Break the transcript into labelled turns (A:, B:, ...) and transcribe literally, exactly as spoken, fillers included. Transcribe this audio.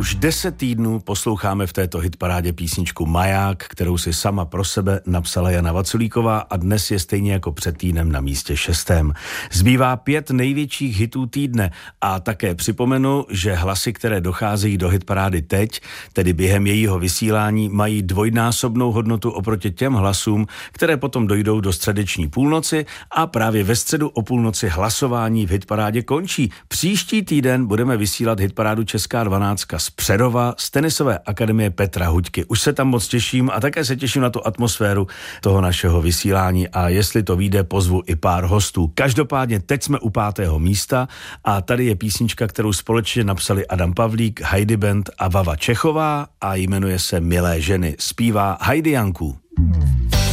A: Už deset týdnů posloucháme v této hitparádě písničku Maják, kterou si sama pro sebe napsala Jana Vaculíková a dnes je stejně jako před týdnem na místě šestém. Zbývá pět největších hitů týdne a také připomenu, že hlasy, které docházejí do hitparády teď, tedy během jejího vysílání, mají dvojnásobnou hodnotu oproti těm hlasům, které potom dojdou do středeční půlnoci a právě ve středu o půlnoci hlasování v hitparádě končí. Příští týden budeme vysílat hitparádu Česká dvanáct z Přerova z tenisové akademie Petra Huďky. Už se tam moc těším a také se těším na tu atmosféru toho našeho vysílání a jestli to vyjde, pozvu i pár hostů. Každopádně teď jsme u pátého místa a tady je písnička, kterou společně napsali Adam Pavlík, Heidi Band a Vava Čechová a jmenuje se Milé ženy. Zpívá Heidi Janku.